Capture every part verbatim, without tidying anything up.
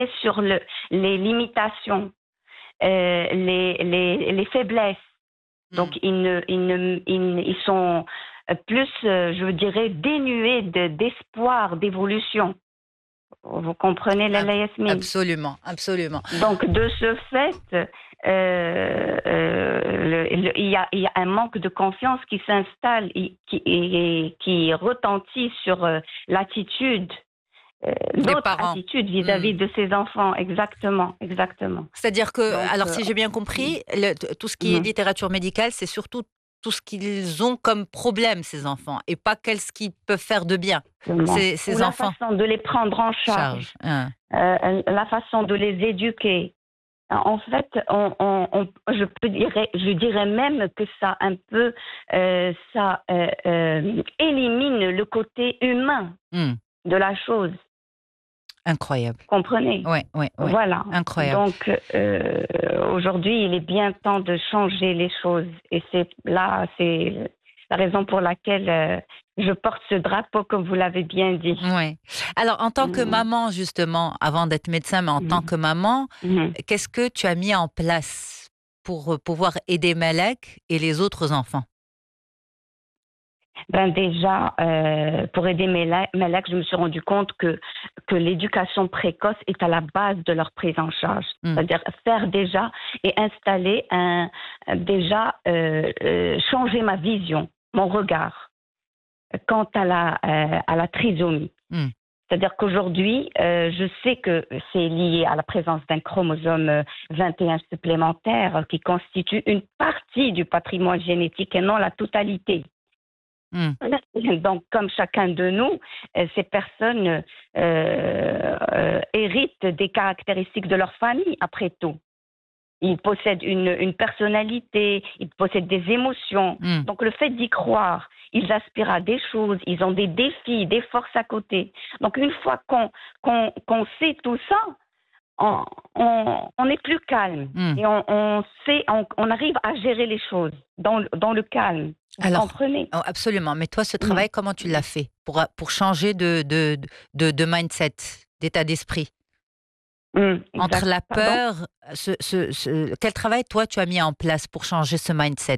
sur le, les limitations, euh, les, les, les faiblesses. Donc, Mm. ils, ne, ils, ne, ils, ils sont plus, euh, je dirais, dénués de, d'espoir, d'évolution. Vous comprenez, Ab- Lala Yasmine? Absolument, absolument. Donc, de ce fait, euh, euh, le- le- il, y a, il y a un manque de confiance qui s'installe et qui, et- et qui retentit sur euh, l'attitude, euh, Les notre parents. attitude Mm. vis-à-vis de ces enfants. Exactement, exactement. C'est-à-dire que, Donc, alors euh, si j'ai bien compris, le- t- tout ce qui est mhm, littérature médicale, c'est surtout tout ce qu'ils ont comme problème, ces enfants, et pas qu'est-ce qu'ils peuvent faire de bien, exactement. ces, Ou ces la enfants. façon de les prendre en Charge. charge, Hein. euh, la façon de les éduquer. En fait, on, on, on- je, peux dire, je dirais même que ça un peu, euh, ça euh, euh, élimine le côté humain Hmm. de la chose. Incroyable. Comprenez? Ouais, ouais, ouais. Voilà. Incroyable. Donc euh, aujourd'hui, il est bien temps de changer les choses, et c'est là, c'est la raison pour laquelle euh, je porte ce drapeau, comme vous l'avez bien dit. Ouais. Alors, en tant que Mhm. maman, justement, avant d'être médecin, mais en tant Mhm. que maman, Mhm. qu'est-ce que tu as mis en place pour euh, pouvoir aider Malek et les autres enfants? Ben déjà, euh, pour aider mes la- mes lacs, je me suis rendu compte que, que l'éducation précoce est à la base de leur prise en charge. Hmm. C'est-à-dire faire déjà et installer un, déjà, euh, euh, changer ma vision, mon regard quant à la, euh, à la trisomie. Hmm. C'est-à-dire qu'aujourd'hui, euh, je sais que c'est lié à la présence d'un chromosome euh, vingt et un supplémentaire euh, qui constitue une partie du patrimoine génétique et non la totalité. Hmm. Donc, comme chacun de nous, euh, ces personnes euh, euh, héritent des caractéristiques de leur famille, après tout. Ils possèdent une, une personnalité, ils possèdent des émotions. Hmm. Donc, le fait d'y croire, ils aspirent à des choses, ils ont des défis, des forces à côté. Donc, une fois qu'on qu'on, qu'on sait tout ça, on, on, on est plus calme Hmm. et on, on sait, on, on arrive à gérer les choses dans, le- dans le calme. Vous Alors, comprenez? oh, absolument. Mais toi, ce Mhm. travail, comment tu l'as fait pour, a- pour changer de, de, de, de mindset, d'état d'esprit? Mhm, Entre exact. la Pardon? peur, ce, ce, ce- quel travail, toi, tu as mis en place pour changer ce mindset?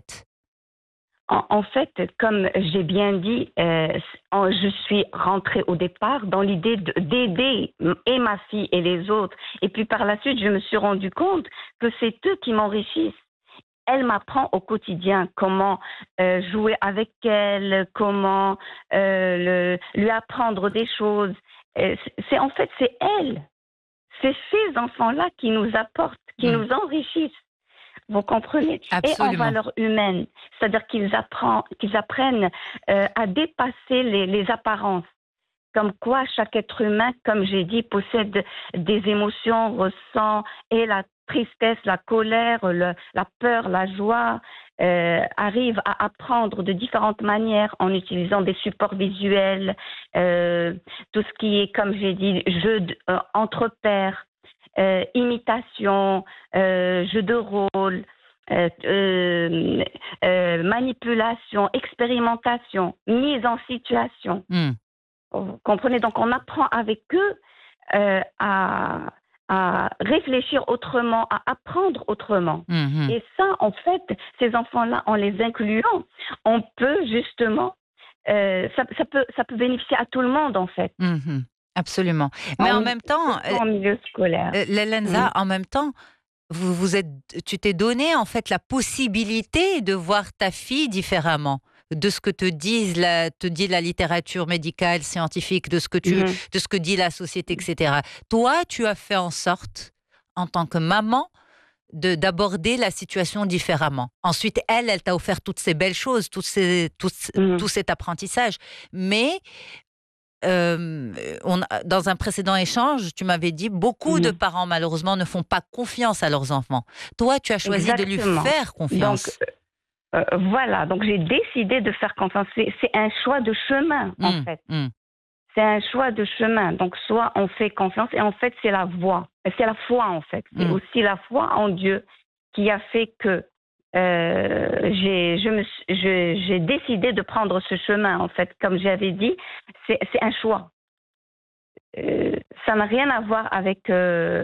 En, en fait, comme j'ai bien dit, euh, en- je suis rentrée au départ dans l'idée de- d'aider m- et ma fille et les autres. Et puis par la suite, je me suis rendu compte que c'est eux qui m'enrichissent. Elle m'apprend au quotidien comment euh, jouer avec elle, comment euh, le- lui apprendre des choses. Euh, c'est c'est- en fait, c'est elle, c'est ces enfants-là qui nous apportent, qui Hmm. nous enrichissent. Vous comprenez? Et en Absolument. valeur humaine, c'est-à-dire qu'ils apprennent, qu'ils apprennent euh, à dépasser les, les apparences. Comme quoi, chaque être humain, comme j'ai dit, possède des émotions, ressent et la tristesse, la colère, le- la peur, la joie, euh, arrive à apprendre de différentes manières en utilisant des supports visuels, euh, tout ce qui est, comme j'ai dit, jeu de- euh, entre pairs, euh, imitation, euh, jeu de rôle, euh, euh, euh, manipulation, expérimentation, mise en situation. Hmm. Vous comprenez? Donc, on apprend avec eux euh, à, à réfléchir autrement, à apprendre autrement. Hmm, hmm. Et ça, en fait, ces enfants-là, en les incluant, on peut justement, euh, ça, ça peut, ça peut bénéficier à tout le monde, en fait, Hmm, hmm. Absolument. Mais en, en même temps, surtout en milieu scolaire. euh, Lalenza, Mhm. en même temps, vous, vous êtes, tu t'es donné en fait la possibilité de voir ta fille différemment de ce que te disent la, te dit la littérature médicale, scientifique, de ce que tu, Mhm. de ce que dit la société, et cetera. Toi, tu as fait en sorte, en tant que maman, de d'aborder la situation différemment. Ensuite, elle, elle t'a offert toutes ces belles choses, tout, ces, tout, tout Mhm. cet apprentissage. Mais euh, on, dans un précédent échange, tu m'avais dit beaucoup de Mhm. parents, malheureusement, ne font pas confiance à leurs enfants. Toi, tu as choisi de lui Exactement. faire Donc, confiance. euh, voilà. Donc, j'ai décidé de faire confiance. C'est c'est un choix de chemin, en Hum, fait. hum, C'est un choix de chemin. Donc, soit on fait confiance, et en fait, c'est la voie. C'est la foi, en fait. C'est hum. aussi la foi en Dieu qui a fait que euh, j'ai je me suis- je- j'ai décidé de prendre ce chemin, en fait. Comme j'avais dit, c'est c'est un choix. euh, ça n'a rien à voir avec euh,